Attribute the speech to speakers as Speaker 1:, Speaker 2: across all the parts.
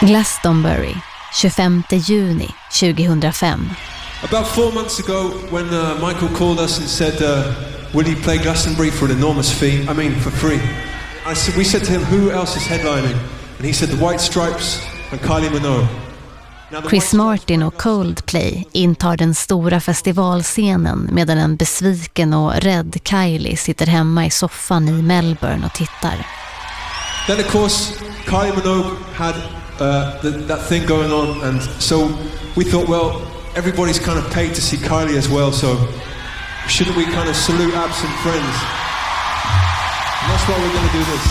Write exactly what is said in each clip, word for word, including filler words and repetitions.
Speaker 1: Glastonbury, tjugofemte juni tjugohundrafem.
Speaker 2: About four months ago when uh, Michael called us and said, uh, will you play Glastonbury for an enormous fee? I mean, for free. I said, we said to him, who else is headlining? And he said the White Stripes and Kylie Minogue.
Speaker 1: Chris Martin och Coldplay intar den stora festivalscenen medan en besviken och rädd Kylie sitter hemma i soffan i Melbourne och tittar.
Speaker 2: Then of course Kylie Minogue had uh, the, that thing going on, and so we thought, well, everybody's kind of paid to see Kylie as well, so shouldn't we kind of salute absent friends? And that's why we're going to do this.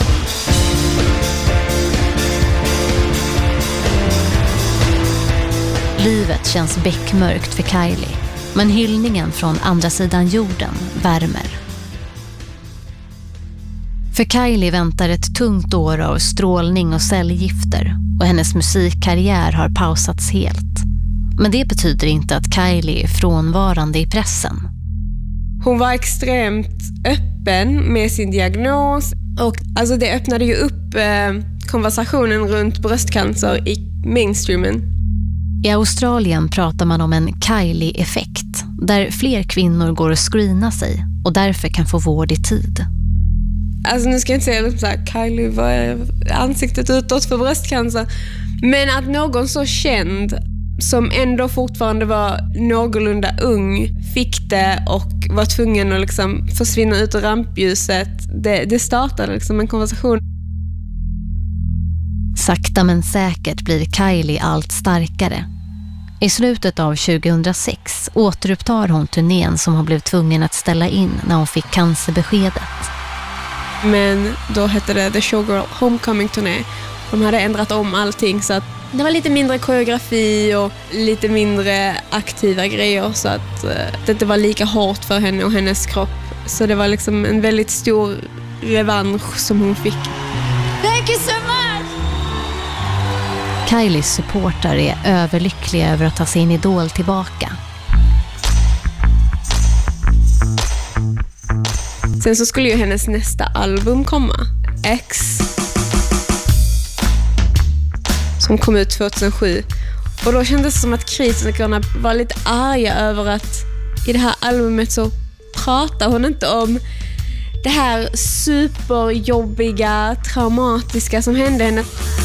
Speaker 1: Livet känns beckmörkt för Kylie, men hyllningen från andra sidan jorden värmer. För Kylie väntar ett tungt år av strålning och cellgifter och hennes musikkarriär har pausats helt. Men det betyder inte att Kylie är frånvarande i pressen.
Speaker 3: Hon var extremt öppen med sin diagnos och alltså det öppnade ju upp eh, konversationen runt bröstcancer i mainstreamen.
Speaker 1: I Australien pratar man om en Kylie-effekt, där fler kvinnor går och screena sig och därför kan få vård i tid.
Speaker 3: Alltså nu ska jag inte säga så här, Kylie var ansiktet utåt för bröstcancer, men att någon så känd som ändå fortfarande var någorlunda ung fick det och var tvungen att liksom försvinna ut ur rampljuset, det, det startade liksom en konversation.
Speaker 1: Sakta men säkert blir Kylie allt starkare. I slutet av tjugohundrasex återupptar hon turnén som hon blev tvungen att ställa in när hon fick cancerbeskedet.
Speaker 3: Men då hette det The Showgirl Homecoming-turné. De hade ändrat om allting så att det var lite mindre koreografi och lite mindre aktiva grejer så att det inte var lika hårt för henne och hennes kropp. Så det var liksom en väldigt stor revansch som hon fick.
Speaker 4: Thank you so much!
Speaker 1: Kylies supportrar är överlyckliga över att ta sin idol tillbaka.
Speaker 3: Sen så skulle ju hennes nästa album komma, X, som kom ut tjugohundrasju. Och då kändes det som att kritikerna var lite arga över att i det här albumet så pratar hon inte om det här superjobbiga, traumatiska som hände henne.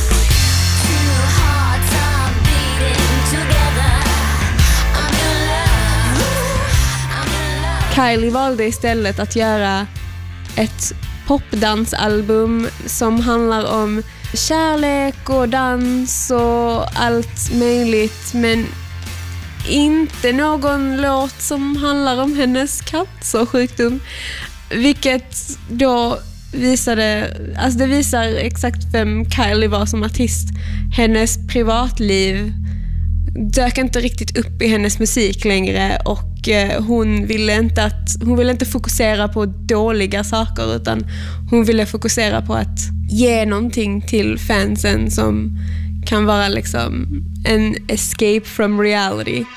Speaker 3: Kylie valde istället att göra ett popdansalbum som handlar om kärlek och dans och allt möjligt, men inte någon låt som handlar om hennes cancersjukdom, vilket då visade, alltså det visar exakt vem Kylie var som artist. Hennes privatliv dök inte riktigt upp i hennes musik längre och eh, hon ville inte att hon ville inte fokusera på dåliga saker utan hon ville fokusera på att ge någonting till fansen som kan vara liksom en escape from reality.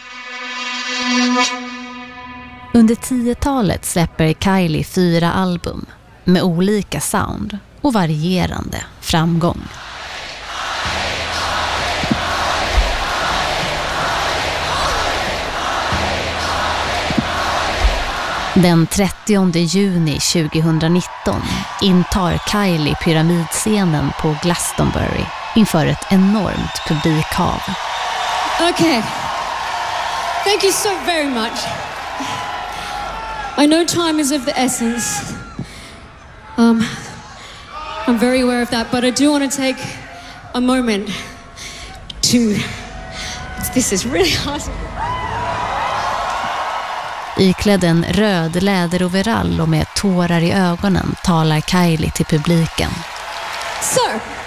Speaker 1: Under tiotalet släpper Kylie fyra album med olika sound och varierande framgång. Den trettionde juni tjugohundranitton intar Kylie pyramidscenen på Glastonbury inför ett enormt publikhav.
Speaker 4: Okay. Thank you so very much. I know time is of the essence. Um, I'm very aware of that, but I do want to take a moment to... This is really hard.
Speaker 1: Iklädd en röd läderoverall och med tårar i ögonen talar Kylie till publiken.
Speaker 4: So,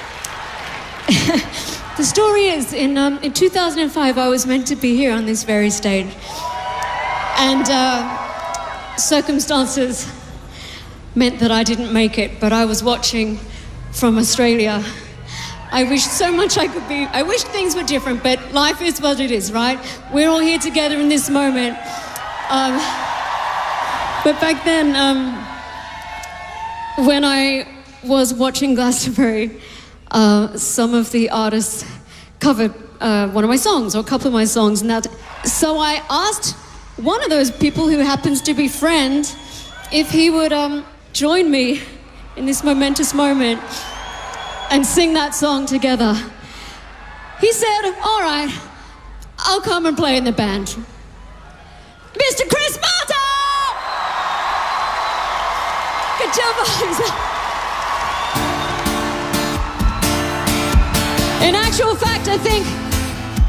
Speaker 4: the story is in um, in two thousand five I was meant to be here on this very stage, and uh, circumstances meant that I didn't make it. But I was watching from Australia. I wish so much I could be. I wish things were different, but life is what it is, right? We're all here together in this moment. Um, but back then, um, when I was watching Glastonbury, uh, some of the artists covered uh, one of my songs or a couple of my songs. And that, so I asked one of those people who happens to be friend if he would um, join me in this momentous moment and sing that song together. He said, all right, I'll come and play in the band. Mister Chris Martin! Good job, boys. In actual fact, I think